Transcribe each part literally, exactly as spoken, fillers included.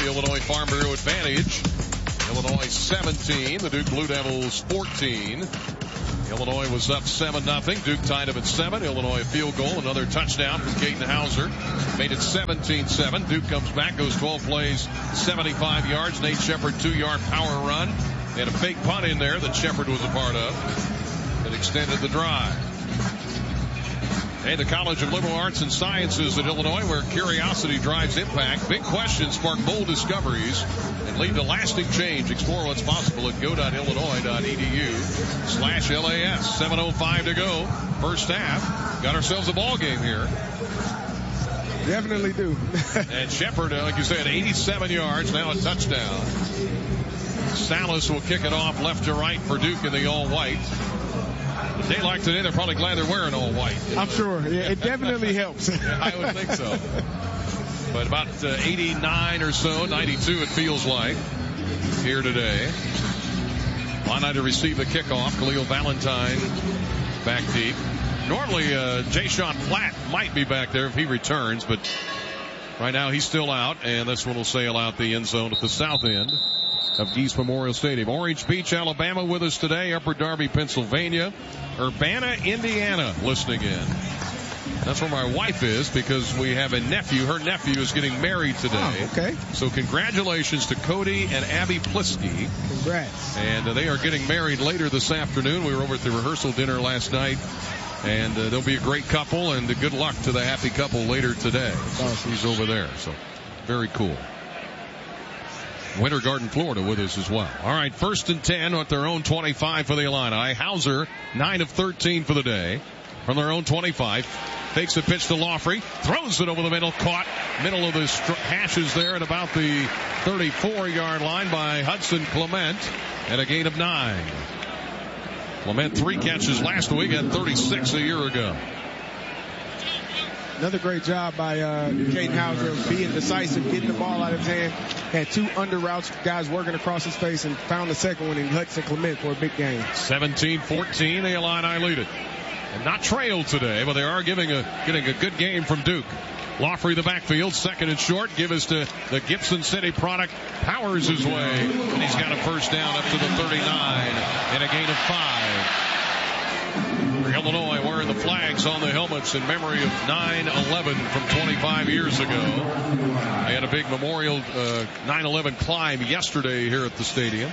Illinois Farm Bureau advantage. Illinois seventeen, the Duke Blue Devils fourteen. Illinois was up seven nothing. Duke tied up at seven. Illinois a field goal, another touchdown from Caden Hauser. Made it seventeen seven. Duke comes back, goes twelve plays, seventy-five yards. Nate Shepard two-yard power run. They had a fake punt in there that Shepard was a part of. It extended the drive. Hey, the College of Liberal Arts and Sciences at Illinois, where curiosity drives impact. Big questions spark bold discoveries and lead to lasting change. Explore what's possible at go.illinois.edu slash LAS. seven oh five to go. First half. Got ourselves a ball game here. Definitely do. And Shepard, uh, like you said, eighty-seven yards, now a touchdown. Salas will kick it off left to right for Duke in the all-white. A day like today, they're probably glad they're wearing all white. I'm sure. Yeah, it definitely helps. Yeah, I would think so. But about uh, eighty-nine or so, ninety-two it feels like, here today. Illini to receive the kickoff. Khalil Valentine back deep. Normally, uh, Jay-Sean Platt might be back there if he returns, but right now he's still out, and this one will sail out the end zone at the south end of Geese Memorial Stadium. Orange Beach, Alabama with us today. Upper Darby, Pennsylvania. Urbana, Indiana listening in. That's where my wife is because we have a nephew. Her nephew is getting married today. Oh, okay. So congratulations to Cody and Abby Plisky. Congrats. And uh, they are getting married later this afternoon. We were over at the rehearsal dinner last night. And uh, they'll be a great couple, and uh, good luck to the happy couple later today. Awesome. He's over there, so very cool. Winter Garden, Florida with us as well. All right, first and ten at their own twenty-five for the Illini. Hauser, nine of thirteen for the day from their own twenty-five. Fakes a pitch to Lawfrey, throws it over the middle, caught middle of the str- hashes there at about the thirty-four-yard line by Hudson Clement, and a gain of nine. Clement, three catches last week, had thirty-six a year ago. Another great job by uh, Caden Hauser of being decisive, getting the ball out of his hand. Had two under routes, guys working across his face, and found the second one in Hudson Clement for a big game. seventeen fourteen, the Illini lead it. And not trailed today, but they are giving a getting a good game from Duke. Lawfrey the backfield, second and short. Give us to the Gibson City product. Powers his way, and he's got a first down up to the thirty-nine and a gain of five. Illinois wearing the flags on the helmets in memory of nine eleven from twenty-five years ago. They had a big memorial uh, nine eleven climb yesterday here at the stadium.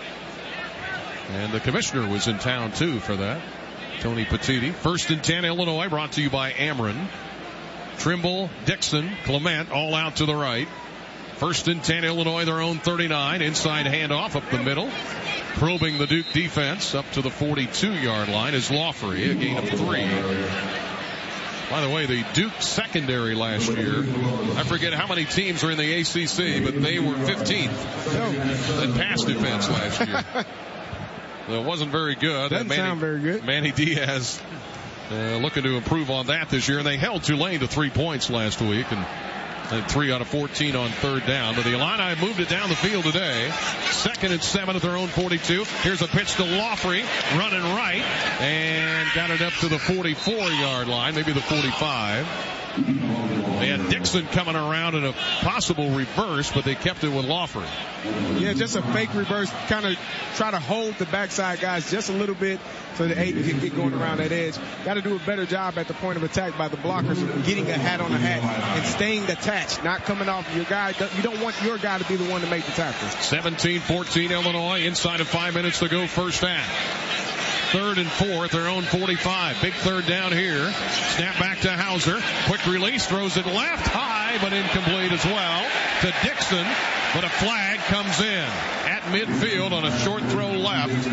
And the commissioner was in town, too, for that. Tony Petiti. First and ten, Illinois, brought to you by Ameren. Trimble, Dixon, Clement, all out to the right. First and ten, Illinois, their own thirty-nine. Inside handoff up the middle. Probing the Duke defense up to the forty-two-yard line is Lawfrey, a gain of three. By the way, the Duke secondary last year, I forget how many teams were in the A C C, but they were fifteenth in pass defense last year. So it wasn't very good. Doesn't Manny, sound very good. Manny Diaz uh, looking to improve on that this year. And they held Tulane to three points last week, and And three out of fourteen on third down. But the Illini moved it down the field today. Second and seven at their own forty-two. Here's a pitch to Lawfrey, running right, and got it up to the forty-four-yard line, maybe the forty-five. They had Dixon coming around in a possible reverse, but they kept it with Lawfrey. Yeah, just a fake reverse, kind of try to hold the backside guys just a little bit so that Aiden can get going around that edge. Got to do a better job at the point of attack by the blockers of getting a hat on a hat and staying attached, not coming off your guy. You don't want your guy to be the one to make the tackle. seventeen fourteen Illinois, inside of five minutes to go first half. Third and four at their own forty-five. Big third down here. Snap back to Hauser. Quick release. Throws it left high, but incomplete as well to Dixon. But a flag comes in at midfield on a short throw left.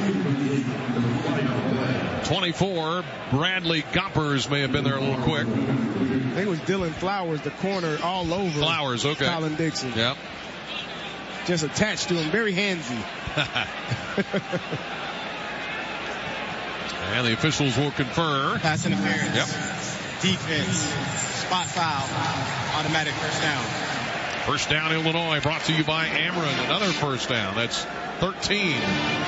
twenty-four. Bradley Goppers may have been there a little quick. I think it was Dylan Flowers, the corner, all over Flowers, okay. Colin Dixon. Yep. Just attached to him. Very handsy. And the officials will confer. Pass interference. Yep. Defense. Spot foul. Automatic first down. First down, Illinois, brought to you by Ameren. Another first down. That's thirteen.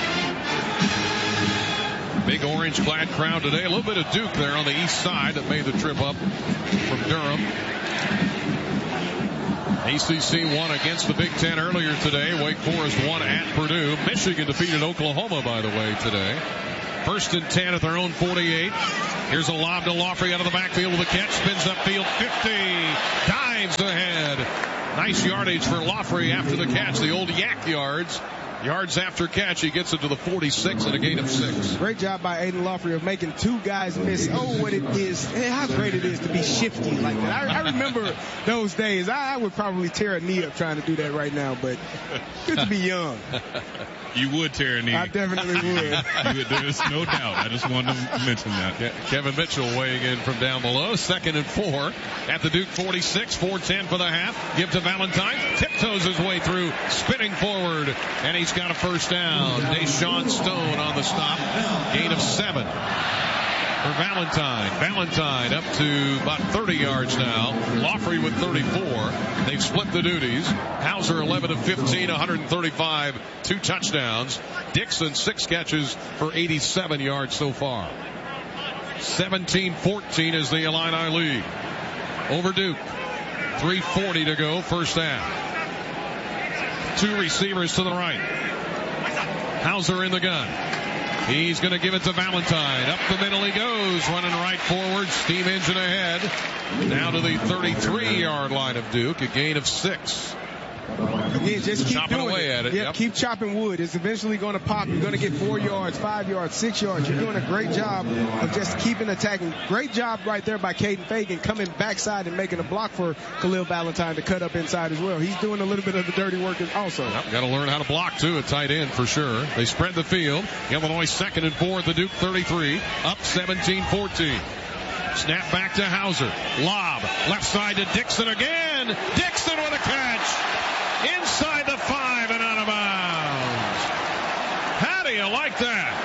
Big orange clad crowd today. A little bit of Duke there on the east side that made the trip up from Durham. A C C won against the Big Ten earlier today. Wake Forest won at Purdue. Michigan defeated Oklahoma, by the way, today. First and ten at their own forty-eight. Here's a lob to Laughery out of the backfield with a catch. Spins upfield fifty. Dives ahead. Nice yardage for Laughery after the catch. The old yak yards. Yards after catch, he gets it to the forty-six and a gain of six. Great job by Aiden Laughery of making two guys miss. Oh, what it is, and how great it is to be shifty like that. I, I remember those days. I, I would probably tear a knee up trying to do that right now, but good to be young. You would tear a knee. I definitely would. You would. There's no doubt. I just wanted to mention that. Kevin Mitchell weighing in from down below. Second and four at the Duke forty-six. four ten for the half. Give to Valentine. Tiptoes his way through. Spinning forward. And he's got a first down. Deshaun Stone on the stop. Gain of seven for Valentine. Valentine up to about thirty yards now. Laughery with thirty-four. They've split the duties. Hauser eleven of fifteen, one hundred thirty-five, two touchdowns. Dixon six catches for eighty-seven yards so far. seventeen fourteen is the Illini lead over Duke. three forty to go, first half. Two receivers to the right. Hauser in the gun. He's going to give it to Valentine. Up the middle he goes, running right forward, steam engine ahead. Now to the thirty-three yard line of Duke, a gain of six. Again, just keep chopping doing away it. at it. Yeah, yep. Keep chopping wood. It's eventually going to pop. You're going to get four yards, five yards, six yards. You're doing a great job of just keeping attacking. Great job right there by Caden Fagan coming backside and making a block for Khalil Valentine to cut up inside as well. He's doing a little bit of the dirty work also. Yep, got to learn how to block too, a tight end for sure. They spread the field. Illinois second and four at the Duke thirty-three, up seventeen fourteen. Snap back to Hauser. Lob. Left side to Dixon again. Dixon with a catch. Inside the five and out of bounds. How do you like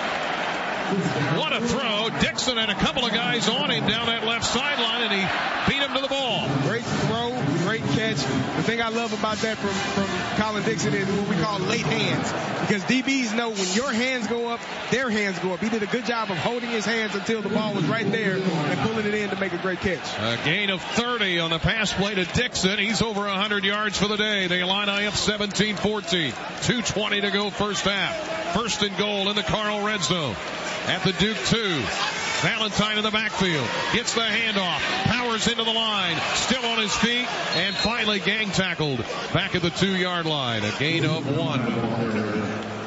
that? What a throw. Dixon had a couple of guys on him down that left sideline, and he beat him to the ball. Great throw, great catch. The thing I love about that from, from Colin Dixon is what we call late hands. Because D Bs know when your hands go up, their hands go up. He did a good job of holding his hands until the ball was right there and pulling it in to make a great catch. A gain of thirty on the pass play to Dixon. He's over one hundred yards for the day. The Illini up seventeen fourteen. two twenty to go first half. First and goal in the Carl red zone. At the Duke two. Valentine in the backfield. Gets the handoff. Powers into the line. Still on his feet. And finally gang tackled back at the two yard line. A gain of one.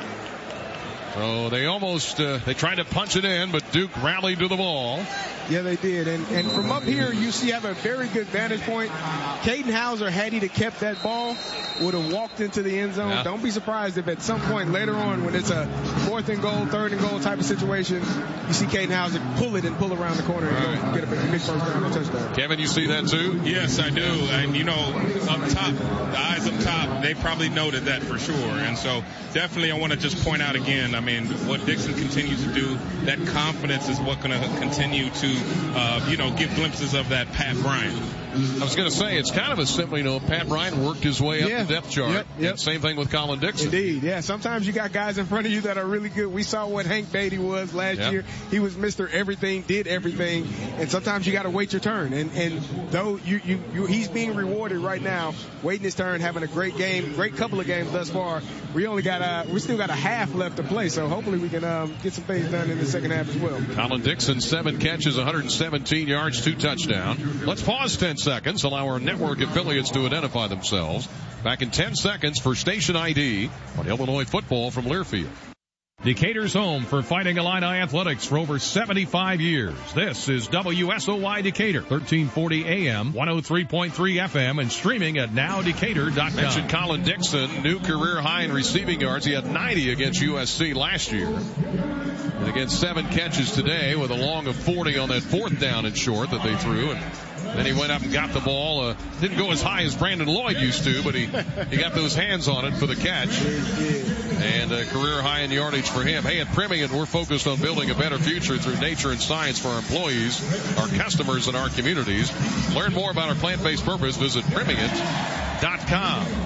So they almost, uh, they tried to punch it in, but Duke rallied to the ball. Yeah, they did. And and from up here, U C have a very good vantage point. Caden Hauser, had he to kept that ball, would have walked into the end zone. Yeah. Don't be surprised if at some point later on, when it's a fourth and goal, third and goal type of situation, you see Caden Hauser pull it and pull around the corner and right. go get a big, big first down and touchdown. Kevin, you see that too? Yes, I do. And, you know, up top, the eyes up top, they probably noted that for sure. And so definitely I want to just point out again, I mean, what Dixon continues to do, that confidence is what going to continue to, uh, you know, give glimpses of that Pat Bryant. I was going to say, it's kind of a simple, you know, Pat Bryant worked his way up yeah. the depth chart. Yep, yep. Same thing with Colin Dixon. Indeed, yeah. Sometimes you got guys in front of you that are really good. We saw what Hank Beatty was last yep. year. He was Mister Everything, did everything, and sometimes you got to wait your turn. And and though you, you you he's being rewarded right now, waiting his turn, having a great game, great couple of games thus far. We only got a, we still got a half left to play, so hopefully we can um, get some things done in the second half as well. Colin Dixon, seven catches, one hundred seventeen yards, two touchdowns. Let's pause ten seconds, allow our network affiliates to identify themselves. Back in ten seconds for station I D on Illinois football from Learfield. Decatur's home for Fighting Illini athletics for over seventy-five years. This is W S O Y Decatur, thirteen forty A M, one oh three point three F M, and streaming at now decatur dot com. Mentioned Colin Dixon, new career high in receiving yards. He had ninety against U S C last year. And again, seven catches today with a long of forty on that fourth down and short that they threw. And then he went up and got the ball. Uh, didn't go as high as Brandon Lloyd used to, but he, he got those hands on it for the catch. And a career high in yardage for him. Hey, at Primient, we're focused on building a better future through nature and science for our employees, our customers, and our communities. Learn more about our plant-based purpose. Visit Primient dot com.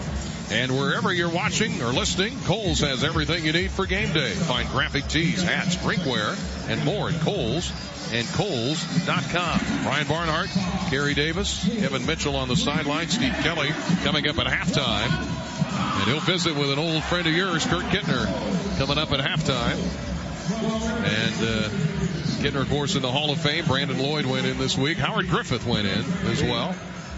And wherever you're watching or listening, Kohl's has everything you need for game day. Find graphic tees, hats, drinkware, and more at Kohl's and Kohl's dot com. Brian Barnhart, Kerry Davis, Kevin Mitchell on the sideline, Steve Kelly coming up at halftime. And he'll visit with an old friend of yours, Kurt Kittner, coming up at halftime. And uh, Kittner, of course, in the Hall of Fame. Brandon Lloyd went in this week. Howard Griffith went in as well.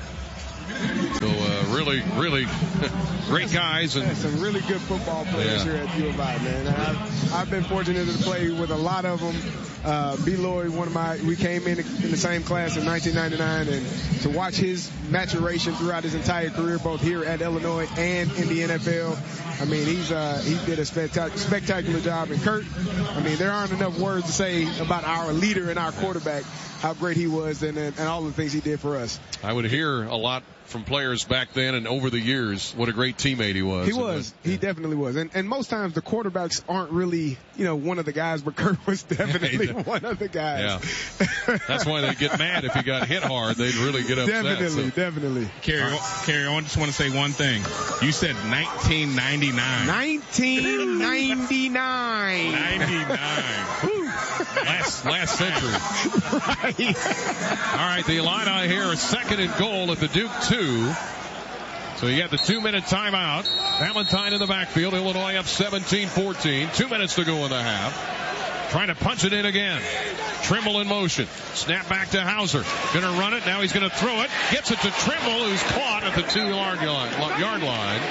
So uh, really, really great guys. And yeah, some really good football players yeah. here at U of I, man. I've, I've been fortunate to play with a lot of them. Uh, B. Lloyd, one of my, we came in in the same class in nineteen ninety-nine, and to watch his maturation throughout his entire career, both here at Illinois and in the N F L. I mean, he's uh, he did a spectac- spectacular job. And Kurt, I mean, there aren't enough words to say about our leader and our quarterback, how great he was, and, and all the things he did for us. I would hear a lot from players back then and over the years what a great teammate he was. He was. Yeah. He definitely was. And and most times the quarterbacks aren't really, you know, one of the guys, but Kurt was definitely one of the guys. Yeah. That's why they get mad if he got hit hard. They'd really get upset. Definitely, so. definitely. Kerry, right. Kerry, I just want to say one thing. You said nineteen ninety-nine. nineteen ninety-nine. ninety-nine. last, last century. Right. All right, the Illini here are second and goal at the Duke two. So you got the two-minute timeout. Valentine in the backfield. Illinois up seventeen fourteen. Two minutes to go in the half. Trying to punch it in again. Trimble in motion. Snap back to Hauser. Going to run it. Now he's going to throw it. Gets it to Trimble, who's caught at the two-yard line. Yard line.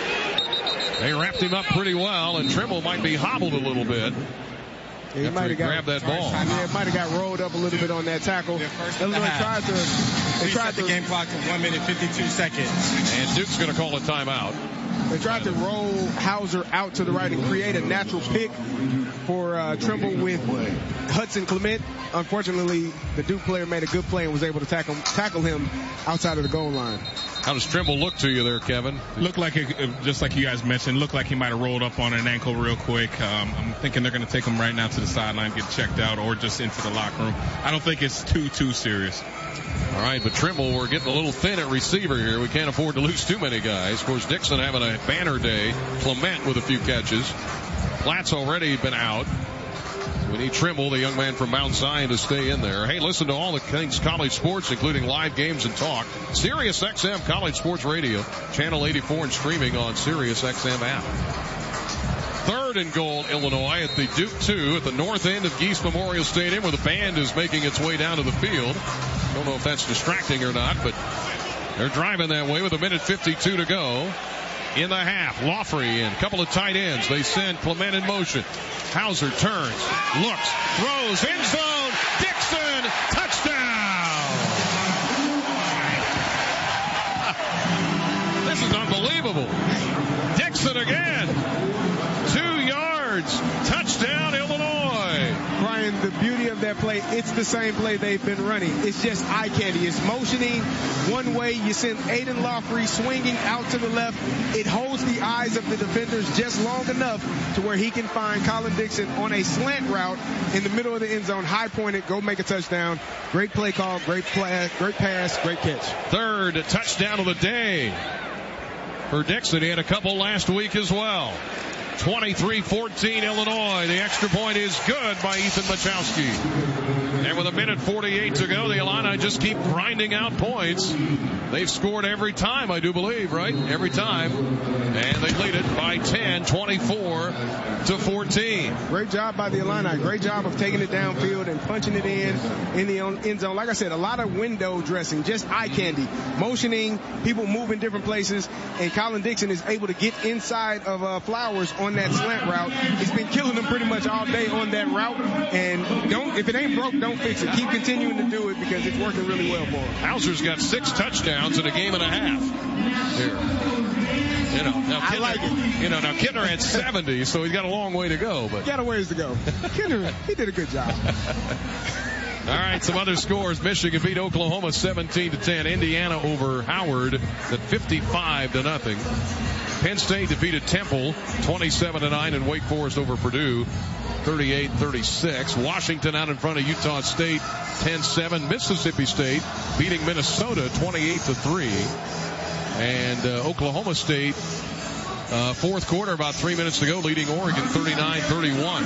They wrapped him up pretty well, and Trimble might be hobbled a little bit. Yeah, he might have grabbed that ball. Yeah, it might have got rolled up a little bit on that tackle. Yeah, first Illinois tried to. They tried to to the game clock to one minute fifty-two seconds. And Duke's going to call a timeout. They tried to roll Hauser out to the right and create a natural pick for uh, Trimble with Hudson Clement. Unfortunately, the Duke player made a good play and was able to tackle tackle him outside of the goal line. How does Trimble look to you there, Kevin? Look like, it, just like you guys mentioned, looked like he might have rolled up on an ankle real quick. Um, I'm thinking they're going to take him right now to the sideline, get checked out, or just into the locker room. I don't think it's too, too serious. All right, but Trimble, we're getting a little thin at receiver here. We can't afford to lose too many guys. Of course, Dixon having a banner day. Clement with a few catches. Platt's already been out. We need Trimble, the young man from Mount Zion, to stay in there. Hey, listen to all the things college sports, including live games and talk. Sirius X M College Sports Radio, Channel eighty-four, and streaming on Sirius X M app. Third and goal, Illinois at the Duke two at the north end of Geese Memorial Stadium, where the band is making its way down to the field. Don't know if that's distracting or not, but they're driving that way with a minute fifty-two to go in the half. Laughery and a couple of tight ends. They send Clement in motion. Hauser turns, looks, throws, end zone, Dixon, touchdown! This is unbelievable. Dixon again. Two yards, touchdown, Illinois. Brian, the beauty of that play, it's the same play they've been running. It's just eye candy. It's motioning one way. You send Aiden Laughery swinging out to the left. It holds the eyes of the defenders just long enough to where he can find Colin Dixon on a slant route in the middle of the end zone, high pointed, go make a touchdown. Great play call, great play, great pass, great catch. Third touchdown of the day for Dixon. He had a couple last week as well. twenty-three fourteen Illinois. The extra point is good by Ethan Machowski. And with a minute forty-eight to go, the Illini just keep grinding out points. They've scored every time, I do believe, right? Every time. And they lead it by ten, twenty-four to fourteen. Great job by the Illini. Great job of taking it downfield and punching it in in the end zone. Like I said, a lot of window dressing, just eye candy. Motioning, people moving different places. And Colin Dixon is able to get inside of uh, Flowers on that slant route. He's been killing them pretty much all day on that route. And don't, if it ain't broke, don't fix it. Keep continuing to do it because it's working really well for him. Hauser's got six touchdowns in a game and a half. Here. You know, now Kittner, I like it. You know, now Kittner had seventy, so he's got a long way to go. But got a ways to go. Kittner, he did a good job. All right, some other scores. Michigan beat Oklahoma seventeen to ten. Indiana over Howard at fifty-five to nothing. Penn State defeated Temple twenty-seven to nine, and Wake Forest over Purdue thirty-eight thirty-six. Washington out in front of Utah State ten seven. Mississippi State beating Minnesota twenty-eight to three. And uh, Oklahoma State Uh, fourth quarter, about three minutes to go, leading Oregon thirty-nine thirty-one.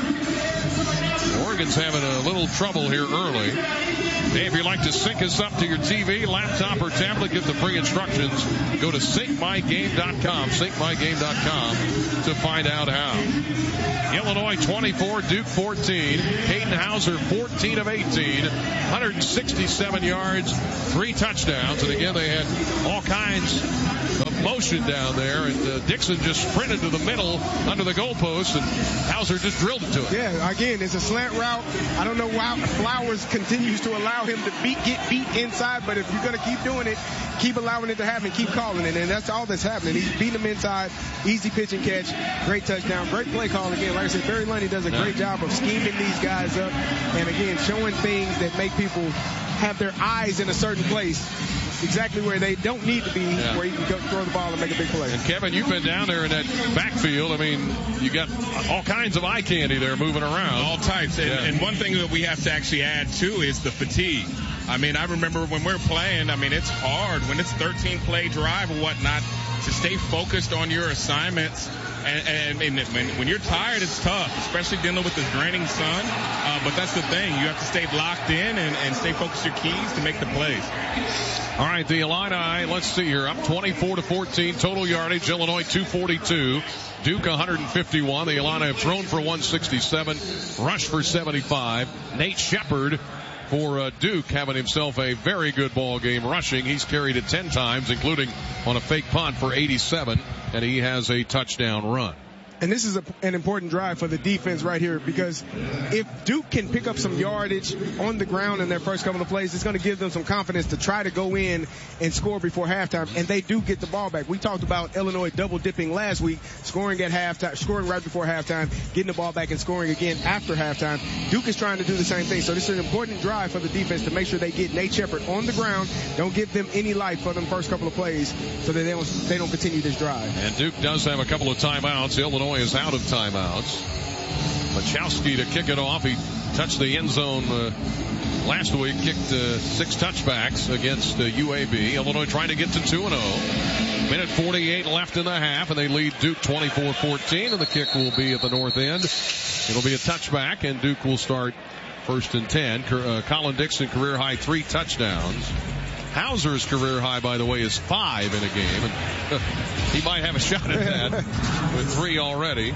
Oregon's having a little trouble here early. Hey, if you'd like to sync us up to your T V, laptop, or tablet, get the free instructions. Go to sync my game dot com, sync my game dot com to find out how. Illinois twenty-four, Duke fourteen. Caden Hauser fourteen of eighteen, one hundred sixty-seven yards, three touchdowns. And again, they had all kinds of motion down there, and uh, Dixon just sprinted to the middle under the goalpost, and Hauser just drilled it to it. Yeah, again, it's a slant route. I don't know why Flowers continues to allow him to beat, get beat inside, but if you're going to keep doing it, keep allowing it to happen, keep calling it, and that's all that's happening. He's beating them inside, easy pitch and catch, great touchdown, great play call again. Like I said, Barry Lundy does a great job of scheming these guys up, and again, showing things that make people have their eyes in a certain place, exactly where they don't need to be, yeah. where you can go throw the ball and make a big play. And Kevin, you've been down there in that backfield. I mean, you got all kinds of eye candy there moving around. All types. And, yeah. and one thing that we have to actually add, too, is the fatigue. I mean, I remember when we're playing, I mean, it's hard when it's thirteen play drive or whatnot to stay focused on your assignments. And, and, and when, when you're tired, it's tough, especially dealing with this draining sun. Uh, but that's the thing. You have to stay locked in and, and stay focused your keys to make the plays. All right, the Illini, let's see here, up twenty-four to fourteen, total yardage, Illinois two forty-two, Duke one hundred fifty-one. The Illini have thrown for one sixty-seven, rushed for seventy-five. Nate Shepard for uh, Duke having himself a very good ball game rushing. He's carried it ten times, including on a fake punt for eighty-seven, and he has a touchdown run. And this is a, an important drive for the defense right here, because if Duke can pick up some yardage on the ground in their first couple of plays, it's going to give them some confidence to try to go in and score before halftime. And they do get the ball back. We talked about Illinois double dipping last week, scoring at halftime, scoring right before halftime, getting the ball back and scoring again after halftime. Duke is trying to do the same thing. So this is an important drive for the defense to make sure they get Nate Shepard on the ground. Don't give them any life for them first couple of plays so that they don't, they don't continue this drive. And Duke does have a couple of timeouts. Illinois is out of timeouts. Machowski to kick it off. He touched the end zone uh, last week, kicked uh, six touchbacks against uh, U A B. Illinois trying to get to two and oh. Minute forty-eight left in the half, and they lead Duke twenty-four fourteen, and the kick will be at the north end. It'll be a touchback, and Duke will start first and ten. Uh, Colin Dixon, career high three touchdowns. Hauser's career high, by the way, is five in a game, and uh, he might have a shot at that with three already.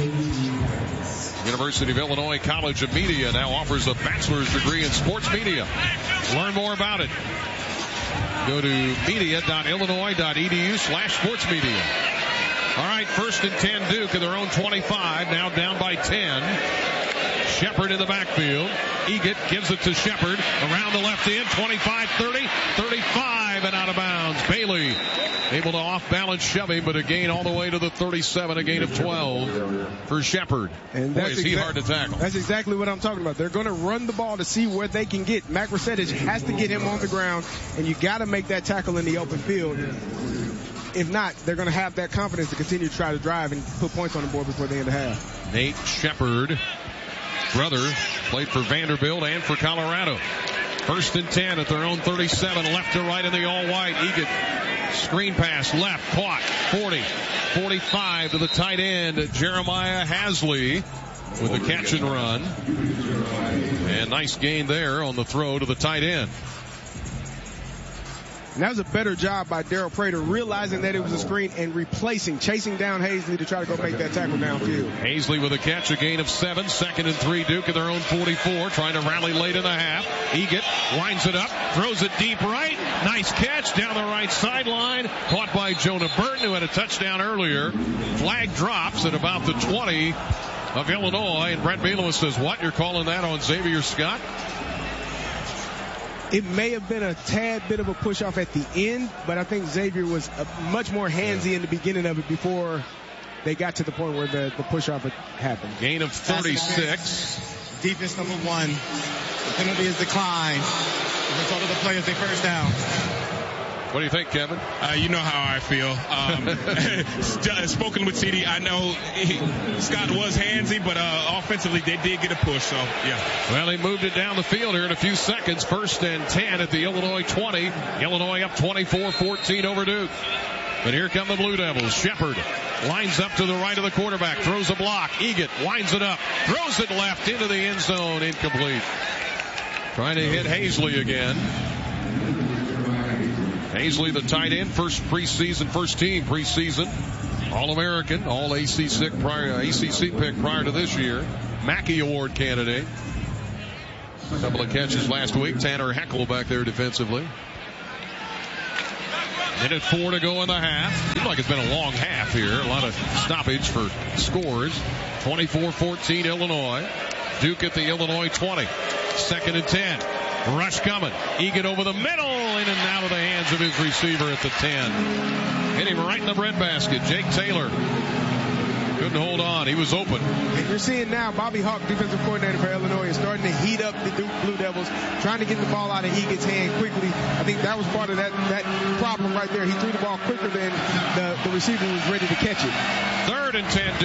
University of Illinois College of Media now offers a bachelor's degree in sports media. Learn more about it. Go to media.illinois.edu slash sports media. All right, first and ten Duke at their own twenty-five, now down by ten. Shepard in the backfield. Eget gives it to Shepard around the left end, twenty-five, thirty, thirty-five, and out of bounds. Bailey able to off-balance Chevy, but a gain all the way to the thirty-seven, a gain of twelve for Shepard. And Boy, that's is he exa- hard to tackle. That's exactly what I'm talking about. They're going to run the ball to see where they can get. Mac Resetich has to get him on the ground, and you got to make that tackle in the open field. If not, they're going to have that confidence to continue to try to drive and put points on the board before the end of the half. Nate Shepard, brother, played for Vanderbilt and for Colorado. First and ten at their own thirty-seven, left to right in the all-white. Egan, screen pass, left, caught, forty, forty-five to the tight end, Jeremiah Hasley with the catch and run. And nice gain there on the throw to the tight end. And that was a better job by Daryl Prater, realizing that it was a screen and replacing, chasing down Hasley to try to go make that tackle downfield. Hasley with a catch, a gain of seven. Second and three, Duke at their own forty-four, trying to rally late in the half. Eget winds it up, throws it deep right. Nice catch down the right sideline. Caught by Jonah Burton, who had a touchdown earlier. Flag drops at about the twenty of Illinois. And Brett Bielema says, what? You're calling that on Xavier Scott? It may have been a tad bit of a push-off at the end, but I think Xavier was a, much more handsy in the beginning of it before they got to the point where the, the push-off had happened. Gain of thirty-six. Defense number one. The penalty is declined. The result of the play is a first down. What do you think, Kevin? Uh, you know how I feel. Um, spoken with C D, I know he, Scott was handsy, but uh, offensively they did get a push, so yeah. Well, he moved it down the field here in a few seconds. First and ten at the Illinois twenty. Illinois up twenty-four fourteen over Duke. But here come the Blue Devils. Shepard Lines up to the right of the quarterback. Throws a block. Egan winds it up. Throws it left into the end zone. Incomplete. Trying to hit Hazley again. Hazley, the tight end, first preseason, first team preseason. All-American, all A C C prior, A C C pick prior to this year. Mackey Award candidate. A couple of catches last week. Tanner Heckel back there defensively. Minute four to go in the half. Seems like it's been a long half here. A lot of stoppage for scores. twenty-four fourteen Illinois. Duke at the Illinois twenty. Second and ten. Rush coming. Egan over the middle. In and out of the hands of his receiver at the ten. Hit him right in the breadbasket. Jake Taylor couldn't hold on. He was open. And you're seeing now Bobby Hauck, defensive coordinator for Illinois, is starting to heat up the Duke Blue Devils, trying to get the ball out of Egan's hand quickly. I think that was part of that, that problem right there. He threw the ball quicker than the, the receiver was ready to catch it. Third and ten.